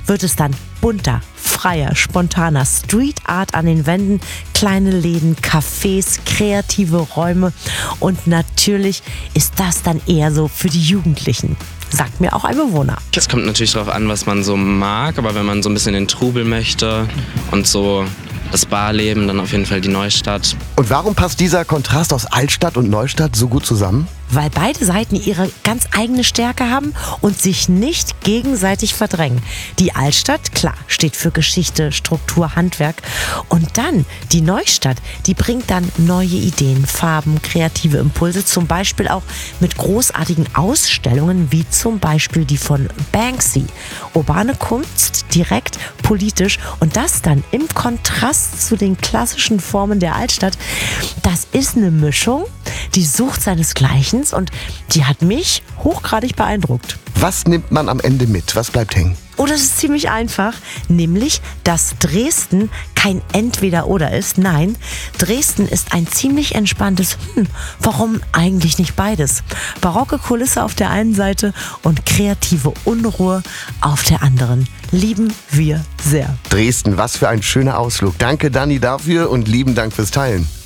wird es dann bunter, freier, spontaner, Street Art an den Wänden, kleine Läden, Cafés, kreative Räume und natürlich ist das dann eher so für die Jugendlichen. Sagt mir auch ein Bewohner. Es kommt natürlich darauf an, was man so mag, aber wenn man so ein bisschen den Trubel möchte und so das Barleben, dann auf jeden Fall die Neustadt. Und warum passt dieser Kontrast aus Altstadt und Neustadt so gut zusammen? Weil beide Seiten ihre ganz eigene Stärke haben und sich nicht gegenseitig verdrängen. Die Altstadt, klar, steht für Geschichte, Struktur, Handwerk. Und dann die Neustadt, die bringt dann neue Ideen, Farben, kreative Impulse, zum Beispiel auch mit großartigen Ausstellungen, wie zum Beispiel die von Banksy. Urbane Kunst, direkt politisch und das dann im Kontrast zu den klassischen Formen der Altstadt. Das ist eine Mischung, die sucht seinesgleichen und die hat mich hochgradig beeindruckt. Was nimmt man am Ende mit? Was bleibt hängen? Oh, das ist ziemlich einfach, nämlich, dass Dresden kein Entweder-Oder ist. Nein, Dresden ist ein ziemlich entspanntes warum eigentlich nicht beides? Barocke Kulisse auf der einen Seite und kreative Unruhe auf der anderen. Lieben wir sehr. Dresden, was für ein schöner Ausflug. Danke, Dani, dafür und lieben Dank fürs Teilen.